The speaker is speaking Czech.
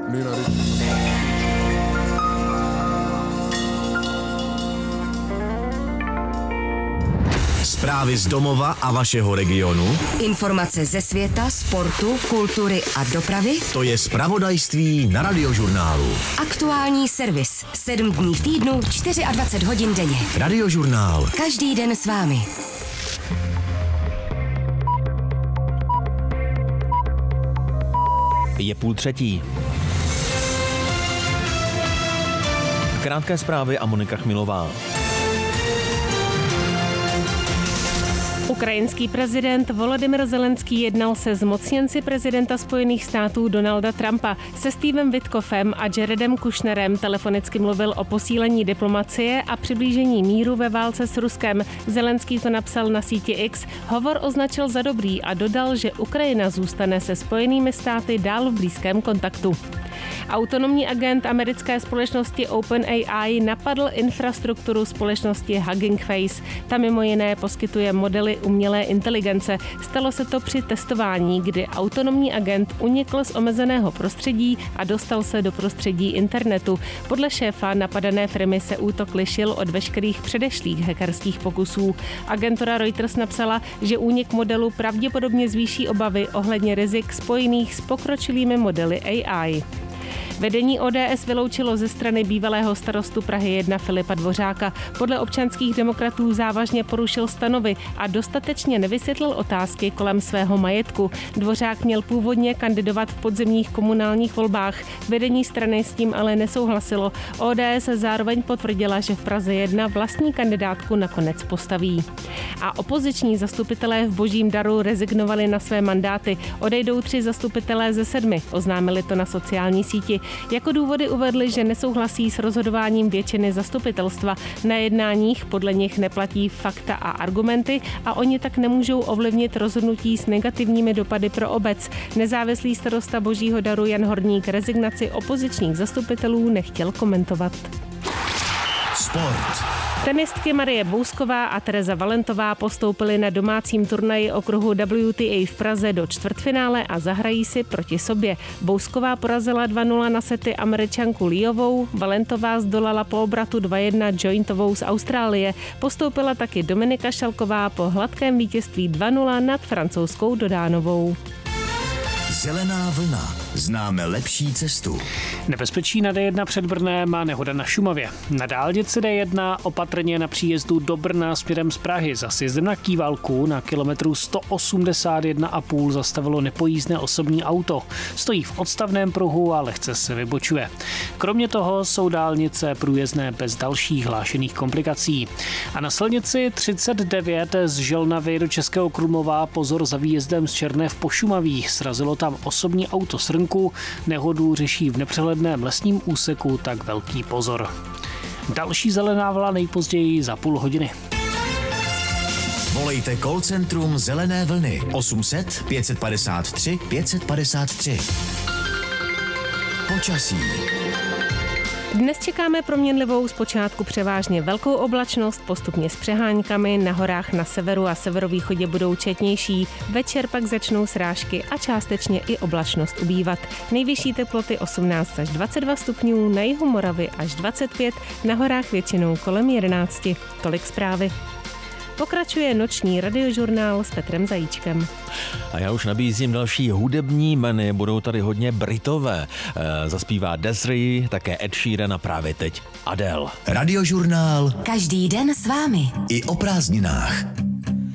Zprávy z domova a vašeho regionu. Informace ze světa, sportu, kultury a dopravy. To je zpravodajství na Radiožurnálu. Aktuální servis. 7 dní v týdnu, 24 hodin denně. Radiožurnál. Každý den s vámi. Je 2:30. Krátké zprávy a Monika Chmilová. Ukrajinský prezident Volodymyr Zelenský jednal se zmocněnci prezidenta Spojených států Donalda Trumpa. Se Stevem Witkoffem a Jaredem Kushnerem telefonicky mluvil o posílení diplomacie a přiblížení míru ve válce s Ruskem. Zelenský to napsal na síti X. Hovor označil za dobrý a dodal, že Ukrajina zůstane se Spojenými státy dál v blízkém kontaktu. Autonomní agent americké společnosti OpenAI napadl infrastrukturu společnosti Hugging Face. Ta mimo jiné poskytuje modely umělé inteligence. Stalo se to při testování, kdy autonomní agent unikl z omezeného prostředí a dostal se do prostředí internetu. Podle šéfa napadané firmy se útok lišil od veškerých předešlých hackerských pokusů. Agentura Reuters napsala, že únik modelu pravděpodobně zvýší obavy ohledně rizik spojených s pokročilými modely AI. Vedení ODS vyloučilo ze strany bývalého starostu Prahy 1 Filipa Dvořáka. Podle občanských demokratů závažně porušil stanovy a dostatečně nevysvětlil otázky kolem svého majetku. Dvořák měl původně kandidovat v podzimních komunálních volbách. Vedení strany s tím ale nesouhlasilo. ODS zároveň potvrdila, že v Praze 1 vlastní kandidátku nakonec postaví. A opoziční zastupitelé v Božím Daru rezignovali na své mandáty. Odejdou 3 zastupitelé ze 7, oznámili to na sociální síti. Jako důvody uvedli, že nesouhlasí s rozhodováním většiny zastupitelstva. Na jednáních podle nich neplatí fakta a argumenty a oni tak nemůžou ovlivnit rozhodnutí s negativními dopady pro obec. Nezávislý starosta Božího Daru Jan Horník rezignaci opozičních zastupitelů nechtěl komentovat. Sport. Tenistky Marie Bousková a Tereza Valentová postoupily na domácím turnaji okruhu WTA v Praze do čtvrtfinále a zahrají si proti sobě. Bousková porazila 2-0 na sety Američanku Liovou, Valentová zdolala po obratu 2-1 Jointovou z Austrálie. Postoupila taky Dominika Šalková po hladkém vítězství 2-0 nad francouzskou Dodánovou. Zelená vlna. Známe lepší cestu. Nebezpečí na D1 před Brnem má nehoda na Šumavě. Na dálnici D1 opatrně na příjezdu do Brna směrem z Prahy za sjezdem na Kývalku na kilometru 181,5 zastavilo nepojízdné osobní auto. Stojí v odstavném pruhu a lehce se vybočuje. Kromě toho jsou dálnice průjezdné bez dalších hlášených komplikací. A na silnici 39 z Želnavy do Českého Krumlova pozor za výjezdem z Černé v Pošumaví. Srazilo tam osobní auto Srnku, nehodu řeší v nepřehledném lesním úseku, tak velký pozor. Další zelená vlna nejpozději za půl hodiny. Volejte call centrum Zelené vlny 800 553 553. Počasí. Dnes čekáme proměnlivou zpočátku převážně velkou oblačnost, postupně s přeháňkami, na horách na severu a severovýchodě budou četnější, večer pak začnou srážky a částečně i oblačnost ubývat. Nejvyšší teploty 18 až 22 stupňů, na jihu Moravy až 25, na horách většinou kolem 11. Tolik zprávy. Pokračuje noční radiožurnál s Petrem Zajíčkem. A já už nabízím další hudební jmény, budou tady hodně Britové. Zaspívá Desiree, také Ed Sheeran a právě teď Adele. Radiožurnál. Každý den s vámi. I o prázdninách.